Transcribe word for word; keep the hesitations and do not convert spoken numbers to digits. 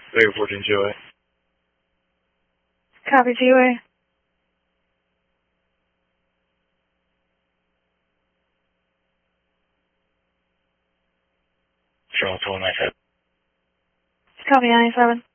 Vegas fourteen G O A. Copy, G O A. Charlotte twelve ninety-seven. Copy, ninety-seven.